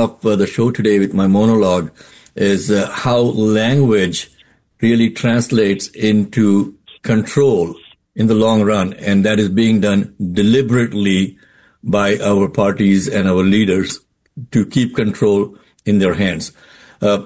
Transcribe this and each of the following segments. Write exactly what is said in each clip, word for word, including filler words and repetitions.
off uh, the show today with my monologue is uh, how language really translates into control in the long run, and that is being done deliberately by our parties and our leaders to keep control in their hands. Uh,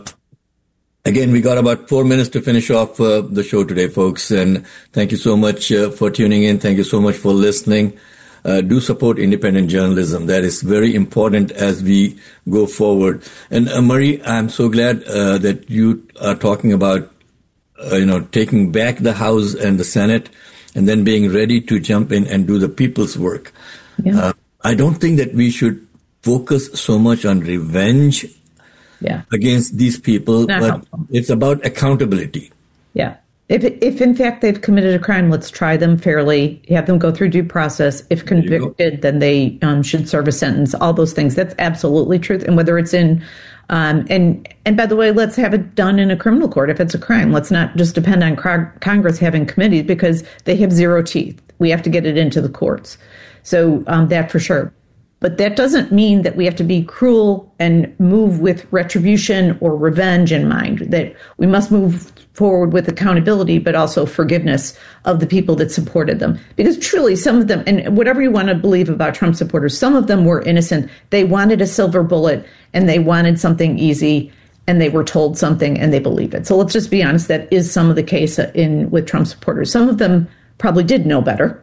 again, we got about four minutes to finish off uh, the show today, folks, and thank you so much uh, for tuning in. Thank you so much for listening. Uh, do support independent journalism. That is very important as we go forward. And uh, Marie, I'm so glad uh, that you are talking about, uh, you know, taking back the House and the Senate and then being ready to jump in and do the people's work. Yeah. Uh, I don't think that we should focus so much on revenge yeah. against these people, Not but helpful. It's about accountability. Yeah. If, if in fact they've committed a crime, let's try them fairly, have them go through due process. If convicted, then they um, should serve a sentence, all those things. That's absolutely true. And whether it's in, um, and and by the way, let's have it done in a criminal court if it's a crime. Let's not just depend on co- Congress having committees because they have zero teeth. We have to get it into the courts. So um, that for sure. But that doesn't mean that we have to be cruel and move with retribution or revenge in mind, that we must move forward with accountability, but also forgiveness of the people that supported them. Because truly, some of them, and whatever you want to believe about Trump supporters, some of them were innocent. They wanted a silver bullet and they wanted something easy and they were told something and they believe it. So let's just be honest, that is some of the case in with Trump supporters. Some of them probably did know better.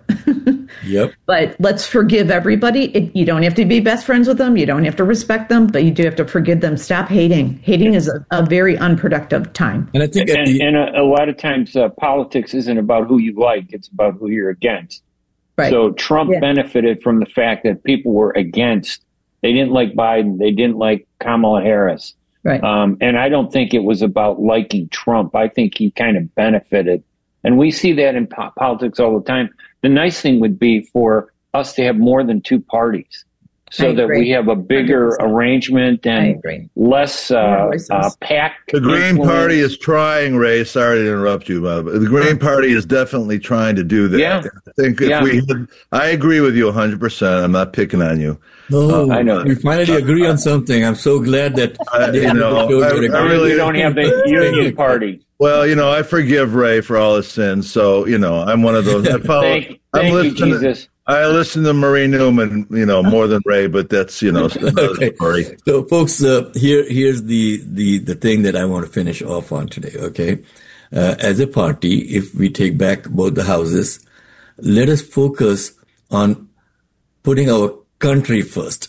Yep. But let's forgive everybody. It, you don't have to be best friends with them. You don't have to respect them, but you do have to forgive them. Stop hating. Hating is a, a very unproductive time. And I think, and, the, and a, a lot of times uh, politics isn't about who you like; it's about who you're against. Right. So Trump yeah. benefited from the fact that people were against. They didn't like Biden. They didn't like Kamala Harris. Right. Um, and I don't think it was about liking Trump. I think he kind of benefited. And we see that in po- politics all the time. The nice thing would be for us to have more than two parties so that we have a bigger one hundred percent arrangement and less uh, uh, pack. The Green Party is trying, Ray, sorry to interrupt you, but the Green Party is definitely trying to do that. Yeah. I think if yeah. we, had, I agree with you one hundred percent. I'm not picking on you. No, uh, I know. We finally agree on something. I'm so glad that I, you know, I, I really we don't have the Union Party. Well, you know, I forgive Ray for all his sins, so you know, I'm one of those. I follow, thank I'm thank listening you, Jesus. To, I listen to Marie Newman, you know, more than Ray, but that's you know. Okay. Story. So, folks, uh, here here's the the the thing that I want to finish off on today. Okay, uh, as a party, if we take back both the houses, let us focus on putting our country first.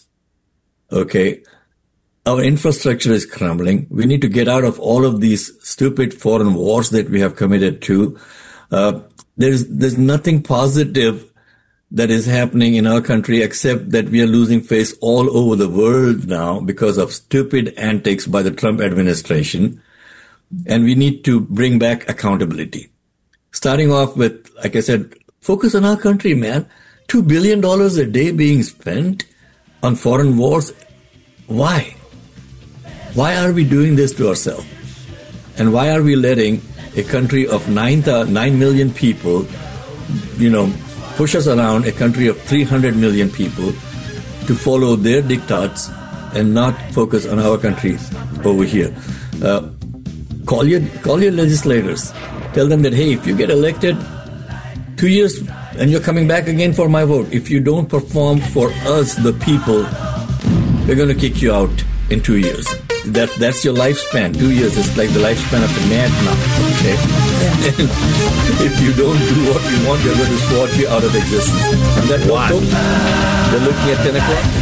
Okay. Our infrastructure is crumbling. We need to get out of all of these stupid foreign wars that we have committed to. Uh, there's there's nothing positive that is happening in our country except that we are losing face all over the world now because of stupid antics by the Trump administration. And we need to bring back accountability. Starting off with, like I said, focus on our country, man. Two billion dollars a day being spent on foreign wars. Why? Why are we doing this to ourselves? And why are we letting a country of nine, nine million people, you know, push us around a country of three hundred million people to follow their diktats and not focus on our country over here? Uh, call your call your legislators. Tell them that, hey, if you get elected two years and you're coming back again for my vote, if you don't perform for us, the people, we're going to kick you out in two years. That that's your lifespan. Two years is like the lifespan of a man now. Okay. Yeah. If you don't do what you want, they're going to swat you out of existence. And that wow. They're looking at ten o'clock.